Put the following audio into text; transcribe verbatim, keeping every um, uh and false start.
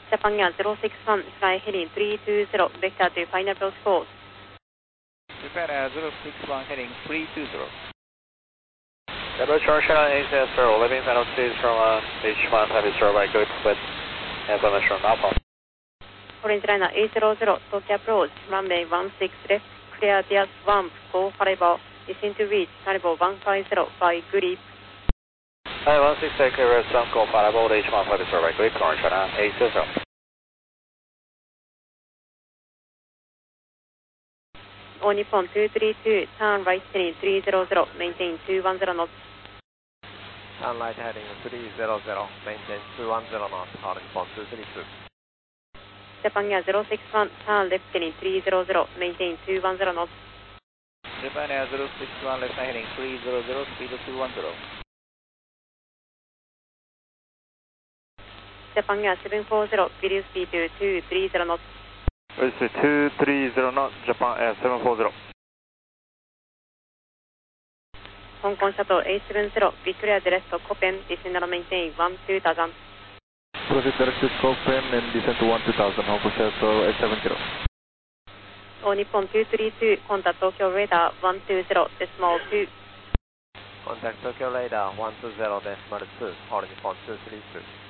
Japan Air zero six one, sky heading three two zero, vector to final approach course. Japan Air zero six one heading three two zero. Double charge on H S zero, living penalties from uh, H one, heavy sir by good split, and from the short alpha. Orange liner eight zero zero, Tokyo approach, runway one six left, clear the swamp, go Haribo, is into reach, Haribo one five zero by grip. Hi, one six eight, clear swamp, go Haribo, H one, heavy sir by grip, orange liner eight zero zero. All Nippon two three two, turn right heading three zero zero, maintain two one zero knots. Turn right heading three zero zero, maintain two one zero knots, All Nippon two three two. Japan Air zero six one, turn left heading three zero zero, maintain two one zero knots. Japan Air zero six one, left heading three zero zero, speed two one zero. Japan Air seven four zero, video speed to two three zero knots. Receive two three zero knots, Japan Air seven four zero. Hong Kong Shuttle eight seven zero, be clear direct to Copen, descend and maintain one two thousand. Proceed direct to Copen and descend to one two thousand, Hong Kong Shuttle eight seven zero. All Nippon two three two, contact Tokyo radar one two zero, decimal two. Contact Tokyo radar one two zero, decimal two, All Nippon two three two.